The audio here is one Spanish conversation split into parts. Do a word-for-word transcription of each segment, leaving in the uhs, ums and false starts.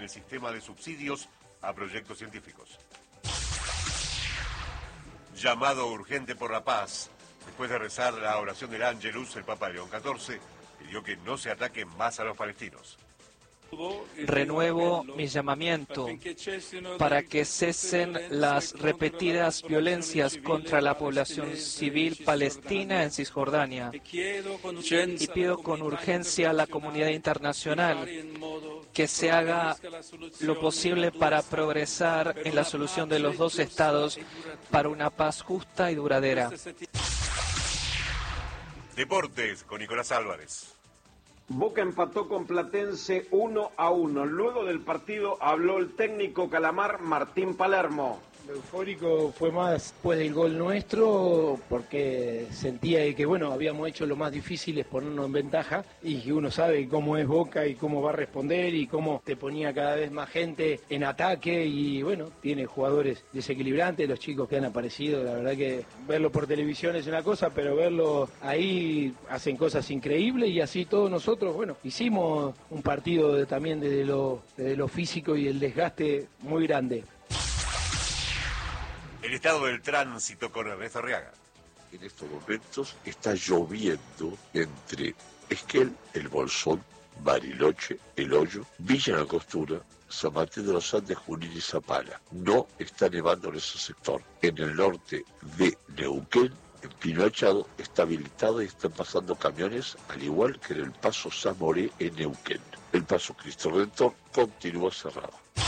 el sistema de subsidios a proyectos científicos. Llamado urgente por la paz. Después de rezar la oración del Ángelus, el Papa León catorce pidió que no se ataquen más a los palestinos. Renuevo mi llamamiento para que cesen las repetidas violencias contra la población civil palestina en Cisjordania y pido con urgencia a la comunidad internacional que se haga lo posible para progresar en la solución de los dos estados para una paz justa y duradera. Deportes con Nicolás Álvarez. Boca empató con Platense uno a uno. Luego del partido habló el técnico calamar Martín Palermo. Lo eufórico fue más después del gol nuestro, porque sentía que bueno, habíamos hecho lo más difícil, es ponernos en ventaja, y que uno sabe cómo es Boca y cómo va a responder y cómo te ponía cada vez más gente en ataque, y bueno, tiene jugadores desequilibrantes, los chicos que han aparecido, la verdad que verlo por televisión es una cosa, pero verlo ahí hacen cosas increíbles, y así todos nosotros, bueno, hicimos un partido de, también desde lo, desde lo físico y el desgaste muy grande. El estado del tránsito con Ernesto Arriaga. En estos momentos está lloviendo entre Esquel, El Bolsón, Bariloche, El Hoyo, Villa La Costura, San Martín de los Andes, Junín y Zapala. No está nevando en ese sector. En el norte de Neuquén, en Pino Achado, está habilitado y están pasando camiones, al igual que en el paso Zamoré en Neuquén. El paso Cristo Redentor continúa cerrado.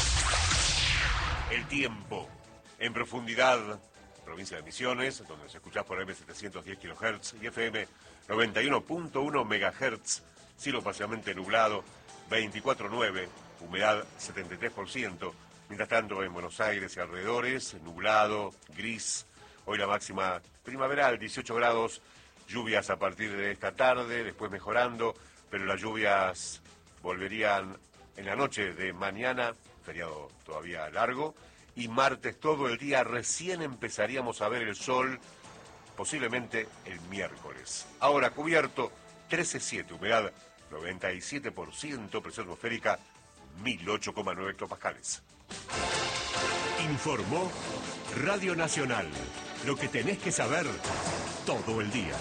El tiempo. En profundidad, provincia de Misiones, donde se escucha por eme setecientos diez kilohertz y efe eme noventa y uno punto uno megahertz, cielo parcialmente nublado, veinticuatro nueve, humedad setenta y tres por ciento. Mientras tanto, en Buenos Aires y alrededores, nublado, gris, hoy la máxima primaveral, dieciocho grados, lluvias a partir de esta tarde, después mejorando, pero las lluvias volverían en la noche de mañana, feriado todavía largo, y martes todo el día, recién empezaríamos a ver el sol, posiblemente el miércoles. Ahora cubierto, trece coma siete, humedad noventa y siete por ciento, presión atmosférica mil ocho coma nueve hectopascales. Informó Radio Nacional, lo que tenés que saber todo el día.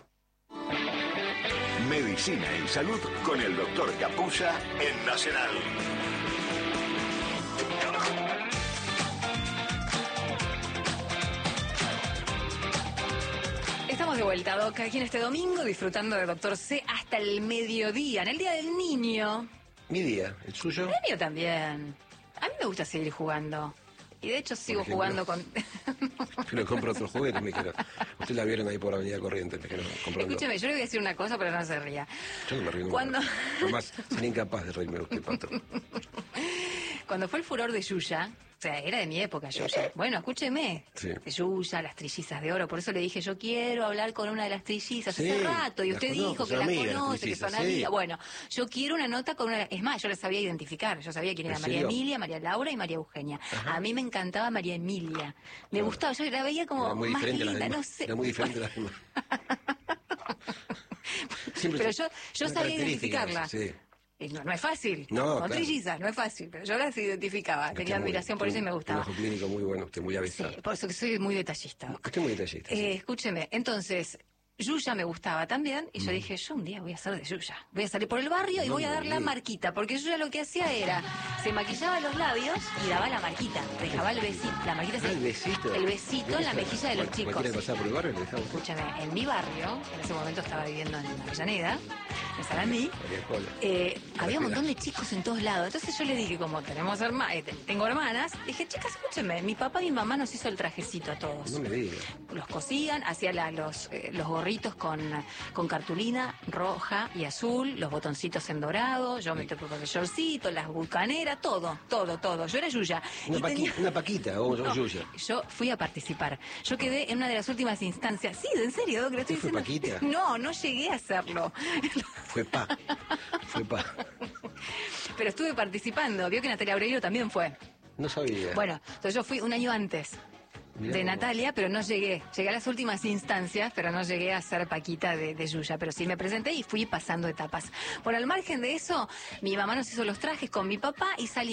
Medicina y salud con el doctor Capuzza en Nacional. Estamos de vuelta, Doc, aquí en este domingo, disfrutando de Doctor C hasta el mediodía, en el Día del Niño. Mi día, ¿el suyo? El mío también. A mí me gusta seguir jugando. Y de hecho sigo jugando con... Pero compro otros juguetes, me dijeron. Ustedes la vieron ahí por Avenida Corrientes, me dijeron. Comprando. Escúcheme, yo le voy a decir una cosa, pero no se ría. Yo no me río. Cuando... Además, sería incapaz de reírme de usted, patrón. Cuando fue el furor de Yuya, o sea, era de mi época Yuya. Bueno, escúcheme. Sí. De Yuya, las trillizas de oro. Por eso le dije, yo quiero hablar con una de las trillizas Sí, hace rato. Y las usted conozco, dijo que son la amigas, conoce, que son trillizas, sí. amigas. Bueno, yo quiero una nota con una... Es más, yo la sabía identificar. Yo sabía quién era ¿En María serio? Emilia, María Laura y María Eugenia. Ajá. A mí me encantaba María Emilia. Me Claro. gustaba, yo la veía como Era muy más diferente a las linda, demás. no sé. Era muy diferente a las demás. Siempre Pero se- yo, yo una sabía característica, identificarla. Sí. Y No, no es fácil. No, Con claro. trillizas, no es fácil. Pero yo las identificaba. Usted Tenía muy- admiración por eso y me Un gustaba. ojo clínico muy bueno, usted muy Sí, avisado. por eso que soy muy detallista. Usted es muy detallista. sí. Eh, escúcheme, entonces, Yuya me gustaba también, y yo dije, yo un día voy a ser de Yuya. Voy a salir por el barrio y No voy a me dar la diga. marquita, porque Yuya lo que hacía era, se maquillaba los labios y daba la marquita, dejaba el besito, la marquita Ah, así, el besito. el besito en la mejilla de los Cual- chicos. Cualquiera que pasaba por el barrio le dejaba un poco. Escúchame, en mi barrio, en ese momento estaba viviendo en Avellaneda, en Salamí, María Cola. eh, había un montón de chicos en todos lados. Entonces yo le dije, como tenemos herma- eh, te- tengo hermanas, dije, chicas, escúchenme, mi papá y mi mamá nos hizo el trajecito a todos. No me diga. Los cosían, hacían la- los, eh, los gorritos con, con cartulina roja y azul, los botoncitos en dorado, yo me tocó con el shortcito, las bucaneras, todo, todo, todo. Yo era Yuya. Una, Y paqui- tenía- una paquita o No, un yuya. yo fui a participar. Yo quedé en una de las últimas instancias. Sí, en serio, Doc, le estoy ¿Usted fue diciendo. Paquita? No, no llegué a hacerlo. Fue pa. Fue pa. Pero estuve participando. Vio que Natalia Oreiro también fue. No sabía. Bueno, entonces yo fui un año antes Mirá de vos. Natalia, pero no llegué. Llegué a las últimas instancias, pero no llegué a ser Paquita de, de Yuya. Pero sí me presenté y fui pasando etapas. Bueno, al margen de eso, mi mamá nos hizo los trajes con mi papá y salí.